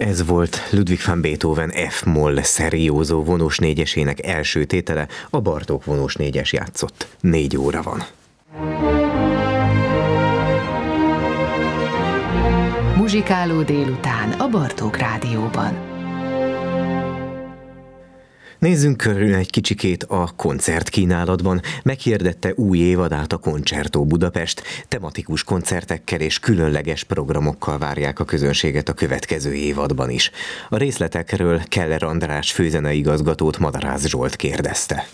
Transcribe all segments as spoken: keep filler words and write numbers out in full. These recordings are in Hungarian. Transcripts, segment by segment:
Ez volt Ludwig van Beethoven F-moll szeriózó vonós négyesének első tétele, a Bartók vonós négyes játszott. Négy óra van. Muzsikáló délután a Bartók Rádióban. Nézzünk körül egy kicsikét a koncertkínálatban. Meghirdette új évadát a Concerto Budapest. Tematikus koncertekkel és különleges programokkal várják a közönséget a következő évadban is. A részletekről Keller András főzeneigazgatót Madarász Zsolt kérdezte.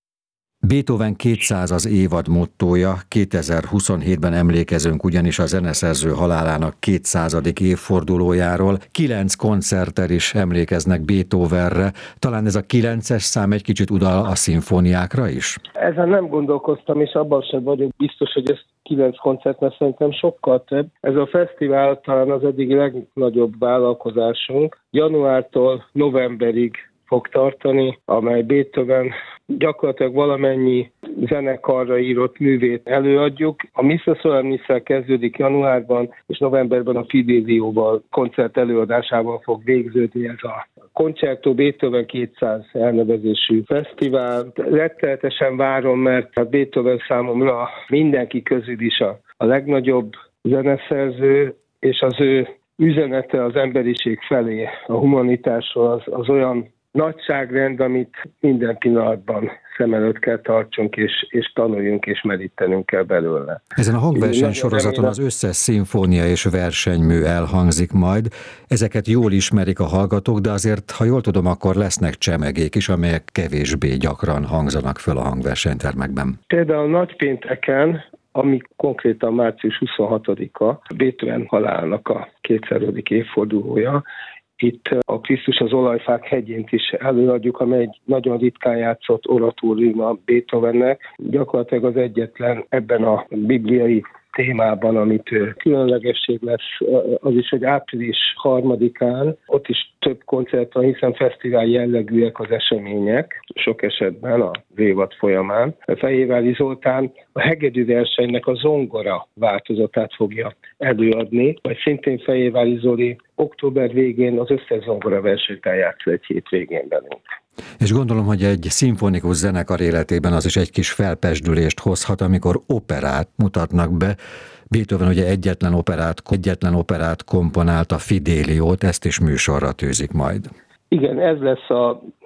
Beethoven kétszázas évad mottója, kétezer-huszonhétben emlékezünk ugyanis a zeneszerző halálának kétszázadik évfordulójáról. Kilenc koncerttel is emlékeznek Beethovenre. Talán ez a kilences szám egy kicsit utal a szimfóniákra is? Ezen nem gondolkoztam, és abban sem vagyok biztos, hogy ez kilenc koncert, mert szerintem sokkal több. Ez a fesztivál talán az eddigi legnagyobb vállalkozásunk. Januártól novemberig fog tartani, amely Beethoven gyakorlatilag valamennyi zenekarra írott művét előadjuk. A Missa Solemnisszel kezdődik januárban, és novemberben a Fidelioval koncert előadásával fog végződni ez a Concerto Beethoven kétszáz elnevezésű fesztivál. Rettenetesen várom, mert Beethoven számomra mindenki közül is a, a legnagyobb zeneszerző, és az ő üzenete az emberiség felé, a humanitásról az, az olyan nagyságrend, amit minden pillanatban szem előtt kell tartsunk, és, és tanuljunk, és medítenünk kell belőle. Ezen a hangverseny sorozaton az összes szimfónia és versenymű elhangzik majd. Ezeket jól ismerik a hallgatók, de azért, ha jól tudom, akkor lesznek csemegék is, amelyek kevésbé gyakran hangzanak föl a hangversenytermekben. Például nagypénteken, ami konkrétan március huszonhatodika, Beethoven halálának a kétszázadik évfordulója, itt a Krisztus az olajfák hegyént is előadjuk, amely egy nagyon ritkán játszott oratórium a Beethovennek. Gyakorlatilag az egyetlen ebben a bibliai témában, amit különlegesség lesz, az is, hogy április harmadikán ott is több koncert van, hiszen fesztivál jellegűek az események, sok esetben a évad folyamán. Fejévári Zoltán a hegedű versenynek a zongora változatát fogja előadni, vagy szintén Fejévári Zoli október végén az összes zongora versenyt eljátszol egy hétvégén velünk. És gondolom, hogy egy szimfonikus zenekar életében az is egy kis felpezsdülést hozhat, amikor operát mutatnak be. Beethoven ugye egyetlen operát, egyetlen operát komponált, a Fideliót, ezt is műsorra tűzik majd. Igen, ez lesz a